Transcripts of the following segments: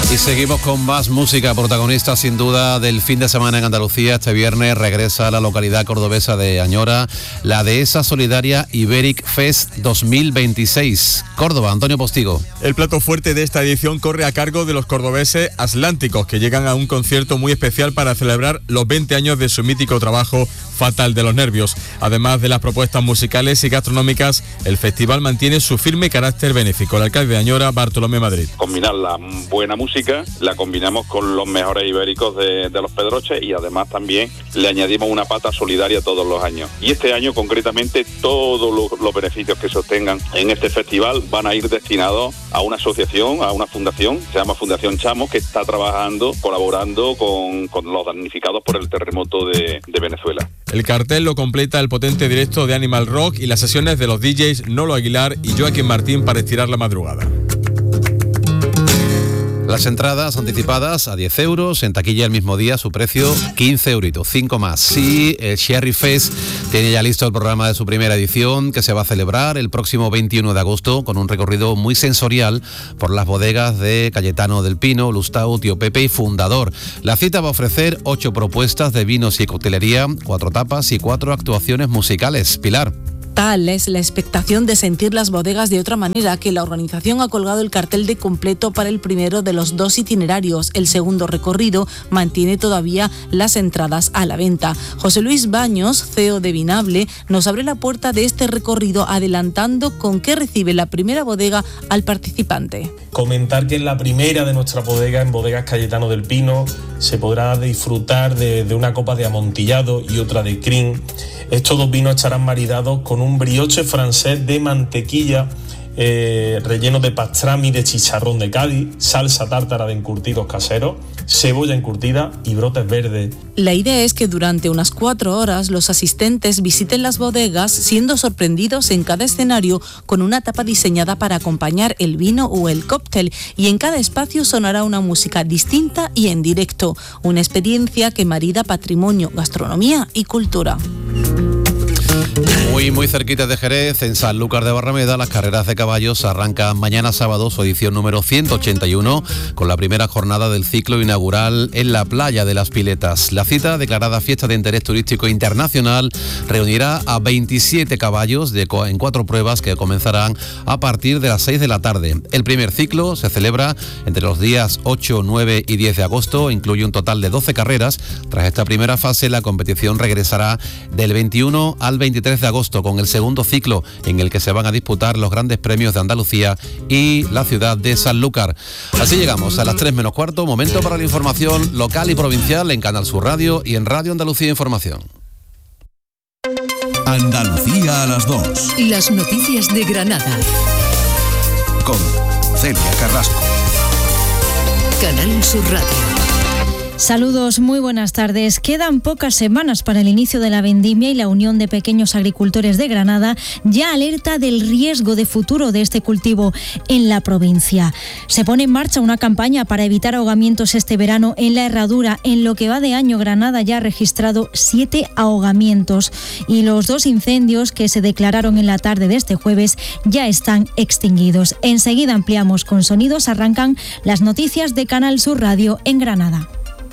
Y seguimos con más música, protagonista sin duda del fin de semana en Andalucía. Este viernes regresa a la localidad cordobesa de Añora la Dehesa Solidaria Iberic Fest 2026. Córdoba, Antonio Postigo. El plato fuerte de esta edición corre a cargo de los cordobeses atlánticos, que llegan a un concierto muy especial para celebrar los 20 años de su mítico trabajo Fatal de los Nervios. Además de las propuestas musicales y gastronómicas, el festival mantiene su firme carácter benéfico. El alcalde de Añora, Bartolomé Madrid. Combinar la buena música, la combinamos con los mejores ibéricos de los Pedroches y además también le añadimos una pata solidaria todos los años. Y este año concretamente todos los beneficios que se obtengan en este festival van a ir destinados a una asociación, a una fundación, se llama Fundación Chamos, que está trabajando, colaborando con los damnificados por el terremoto de Venezuela. El cartel lo completa el potente directo de Animal Rock y las sesiones de los DJs Nolo Aguilar y Joaquín Martín para estirar la madrugada. Las entradas anticipadas a 10 euros, en taquilla el mismo día su precio 15 euritos, 5 más. Sí, el Cherry Fest tiene ya listo el programa de su primera edición, que se va a celebrar el próximo 21 de agosto con un recorrido muy sensorial por las bodegas de Cayetano del Pino, Lustau, Tío Pepe y Fundador. La cita va a ofrecer 8 propuestas de vinos y coctelería, 4 tapas y 4 actuaciones musicales. Pilar. Tal es la expectación de sentir las bodegas de otra manera, que la organización ha colgado el cartel de completo para el primero de los 2 itinerarios. El segundo recorrido mantiene todavía las entradas a la venta. José Luis Baños, CEO de Vinable, nos abre la puerta de este recorrido adelantando con qué recibe la primera bodega al participante. Comentar que en la primera de nuestra bodega, en Bodegas Cayetano del Pino, se podrá disfrutar de una copa de amontillado y otra de crin. Estos 2 vinos estarán maridados con un brioche francés de mantequilla relleno de pastrami de chicharrón de Cádiz, salsa tártara de encurtidos caseros, cebolla encurtida y brotes verdes. La idea es que durante unas 4 horas los asistentes visiten las bodegas siendo sorprendidos en cada escenario con una tapa diseñada para acompañar el vino o el cóctel, y en cada espacio sonará una música distinta y en directo, una experiencia que marida patrimonio, gastronomía y cultura. Muy cerquita de Jerez, en Sanlúcar de Barrameda, las carreras de caballos arrancan mañana sábado su edición número 181 con la primera jornada del ciclo inaugural en la playa de las Piletas. La cita, declarada fiesta de interés turístico internacional, reunirá a 27 caballos en 4 pruebas que comenzarán a partir de las 6 de la tarde. El primer ciclo se celebra entre los días 8, 9 y 10 de agosto, incluye un total de 12 carreras. Tras esta primera fase, la competición regresará del 21 al 23 de agosto con el segundo ciclo, en el que se van a disputar los grandes premios de Andalucía y la ciudad de Sanlúcar. Así llegamos a las 3 menos cuarto, momento para la información local y provincial en Canal Sur Radio y en Radio Andalucía Información. Andalucía a las 2. Las noticias de Granada. Con Celia Carrasco. Canal Sur Radio. Saludos, muy buenas tardes. Quedan pocas semanas para el inicio de la vendimia y la Unión de Pequeños Agricultores de Granada ya alerta del riesgo de futuro de este cultivo en la provincia. Se pone en marcha una campaña para evitar ahogamientos este verano en la herradura. En lo que va de año, Granada ya ha registrado 7 ahogamientos y los 2 incendios que se declararon en la tarde de este jueves ya están extinguidos. Enseguida ampliamos con sonidos. Arrancan las noticias de Canal Sur Radio en Granada.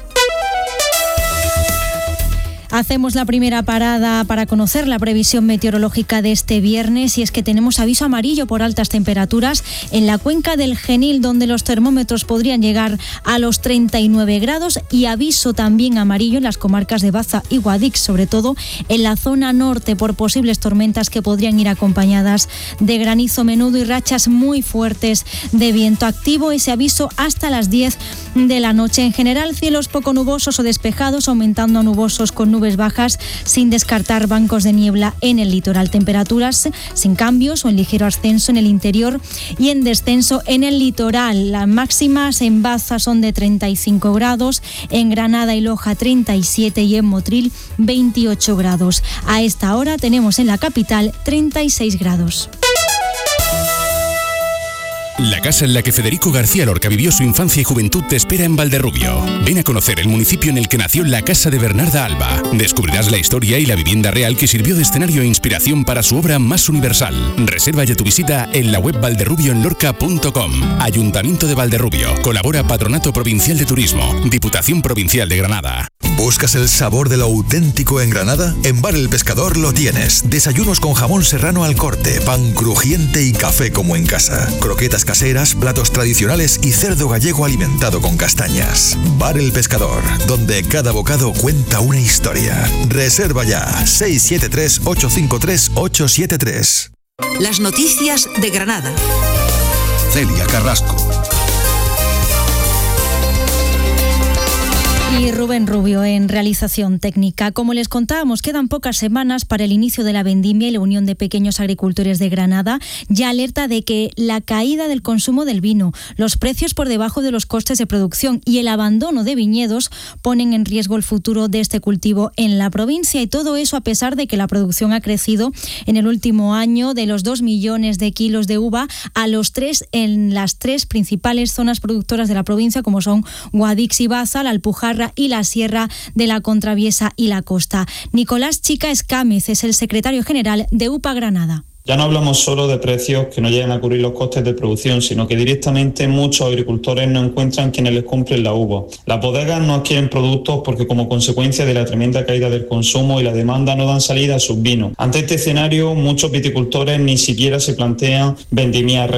Hacemos la primera parada para conocer la previsión meteorológica de este viernes, y es que tenemos aviso amarillo por altas temperaturas en la cuenca del Genil, donde los termómetros podrían llegar a los 39 grados, y aviso también amarillo en las comarcas de Baza y Guadix, sobre todo en la zona norte, por posibles tormentas que podrían ir acompañadas de granizo menudo y rachas muy fuertes de viento. Activo ese aviso hasta las 10 de la noche. En general, cielos poco nubosos o despejados, aumentando a nubosos con nubes bajas, sin descartar bancos de niebla en el litoral. Temperaturas sin cambios o en ligero ascenso en el interior y en descenso en el litoral. Las máximas en Baza son de 35 grados, en Granada y Loja 37 y en Motril 28 grados. A esta hora tenemos en la capital 36 grados. La casa en la que Federico García Lorca vivió su infancia y juventud te espera en Valderrubio. Ven a conocer el municipio en el que nació la casa de Bernarda Alba. Descubrirás la historia y la vivienda real que sirvió de escenario e inspiración para su obra más universal. Reserva ya tu visita en la web valderrubioenlorca.com. Ayuntamiento de Valderrubio. Colabora Patronato Provincial de Turismo. Diputación Provincial de Granada. ¿Buscas el sabor de lo auténtico en Granada? En Bar El Pescador lo tienes. Desayunos con jamón serrano al corte, pan crujiente y café como en casa. Croquetas caseras, platos tradicionales y cerdo gallego alimentado con castañas. Bar El Pescador, donde cada bocado cuenta una historia. Reserva ya 673-853-873. Las noticias de Granada. Celia Carrasco. Y Rubén Rubio en realización técnica. Como les contábamos, quedan pocas semanas para el inicio de la vendimia y la Unión de Pequeños Agricultores de Granada ya alerta de que la caída del consumo del vino, los precios por debajo de los costes de producción y el abandono de viñedos ponen en riesgo el futuro de este cultivo en la provincia, y todo eso a pesar de que la producción ha crecido en el último año de los 2 millones de kilos de uva a los 3 en las 3 principales zonas productoras de la provincia, como son Guadix y Baza, la Alpujarra y la Sierra de la Contraviesa y la Costa. Nicolás Chica Escámez es el secretario general de UPA Granada. Ya no hablamos solo de precios que no llegan a cubrir los costes de producción, sino que directamente muchos agricultores no encuentran quienes les compren la uva. Las bodegas no adquieren productos porque, como consecuencia de la tremenda caída del consumo y la demanda, no dan salida a sus vinos. Ante este escenario, muchos viticultores ni siquiera se plantean vendimiar.